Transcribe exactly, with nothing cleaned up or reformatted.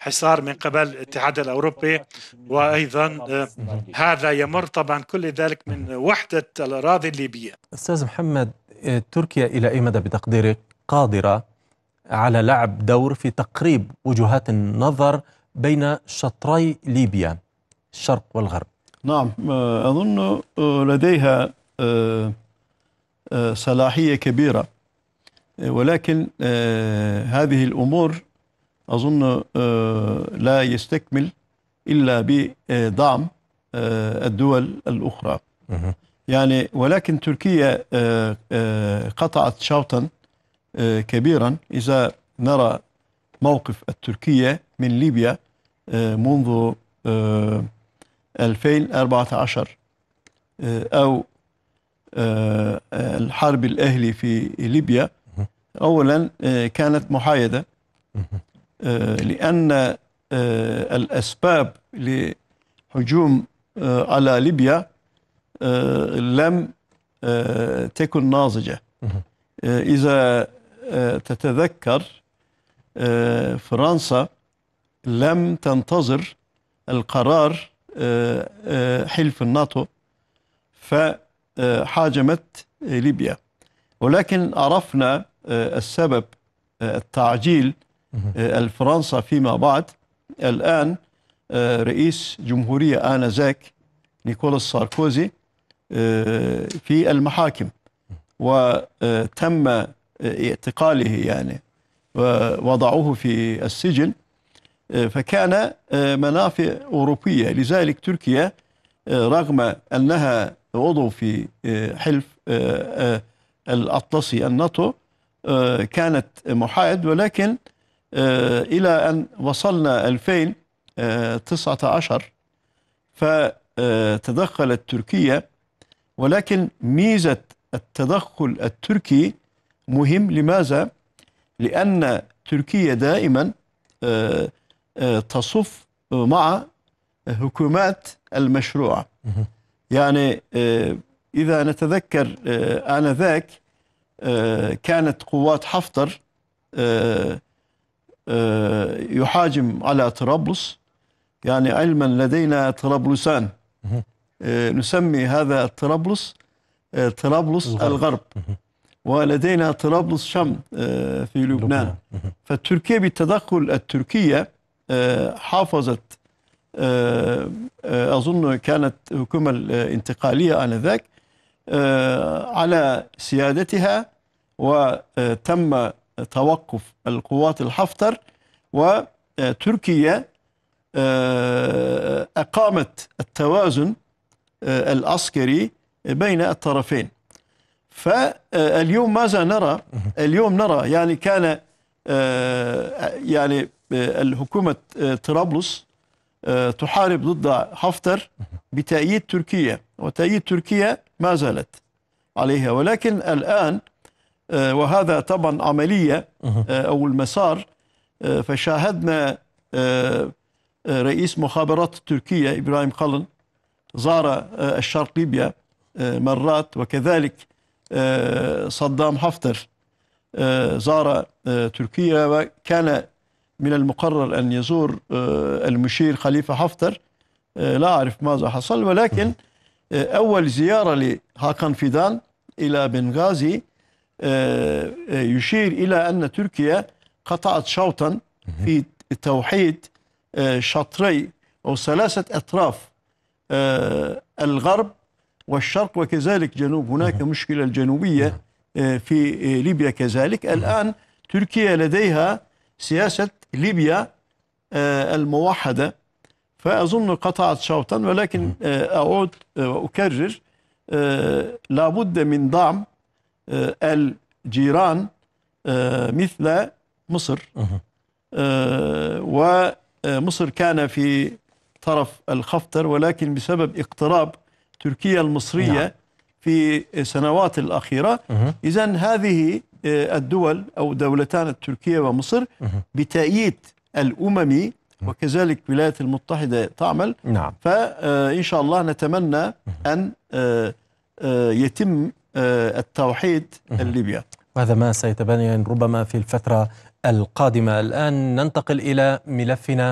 حصار من قبل الاتحاد الأوروبي، وأيضا هذا يمر طبعا كل ذلك من وحدة الأراضي الليبية. أستاذ محمد، تركيا إلى أي مدى بتقديرك قادرة على لعب دور في تقريب وجهات النظر بين شطري ليبيا الشرق والغرب؟ نعم، أظن لديها صلاحية كبيرة، ولكن هذه الأمور أظن لا يستكمل إلا بدعم الدول الأخرى. يعني ولكن تركيا قطعت شوطا كبيرا إذا نرى موقف التركية من ليبيا منذ ألفين وأربعة عشر أو الحرب الأهلي في ليبيا. أولا كانت محايدة، لأن الأسباب لهجوم على ليبيا لم تكن ناضجة. إذا تتذكر فرنسا لم تنتظر القرار حلف الناتو فحاجمت ليبيا، ولكن عرفنا السبب التعجيل الفرنسا فيما بعد. الآن رئيس جمهورية آنذاك نيكولاس ساركوزي في المحاكم، وتم اعتقاله يعني ووضعوه في السجن، فكان منافع أوروبية. لذلك تركيا رغم أنها عضو في حلف الأطلسي الناتو كانت محايد، ولكن إلى أن وصلنا ألفين وتسعة عشر فتدخلت تركيا. ولكن ميزة التدخل التركي مهم. لماذا؟ لأن تركيا دائما تصف مع حكومات المشروع. يعني إذا نتذكر آنذاك كانت قوات حفتر يحاجم على طرابلس، يعني علما لدينا طرابلسان، نسمي هذا طرابلس طرابلس الغرب، ولدينا طرابلس شام في لبنان. فالتركيا بالتدخل التركية حافظت، أظن كانت حكومة الانتقالية آنذاك، على سيادتها، وتم توقف القوات الحفتر، وتركيا أقامت التوازن العسكري بين الطرفين. فاليوم ماذا نرى؟ اليوم نرى يعني كان يعني الحكومة طرابلس تحارب ضد حفتر بتأييد تركيا، وتأييد تركيا ما زالت عليها. ولكن الآن وهذا طبعا عملية أو المسار، فشاهدنا رئيس مخابرات تركيا إبراهيم قالن زار الشرق ليبيا مرات، وكذلك صدام حفتر زار تركيا، وكان من المقرر أن يزور المشير خليفة حفتر. لا أعرف ماذا حصل، ولكن أول زيارة لهاكان فيدان إلى بنغازي يشير إلى أن تركيا قطعت شوطا في توحيد شطري أو ثلاثة أطراف الغرب والشرق وكذلك جنوب. هناك مشكلة الجنوبية في ليبيا كذلك. الآن تركيا لديها سياسة ليبيا الموحدة، فأظن قطعت شوطا. ولكن أعود وأكرر، لابد من دعم الجيران مثل مصر، ومصر كان في طرف الخفتر، ولكن بسبب اقتراب تركيا المصرية في السنوات الأخيرة، إذن هذه الدول أو دولتان التركية ومصر بتأييد الأممي، وكذلك الولايات المتحدة تعمل. نعم. فإن شاء الله نتمنى أن يتم التوحيد الليبي، وهذا ما سيتبين ربما في الفترة القادمة. الآن ننتقل إلى ملفنا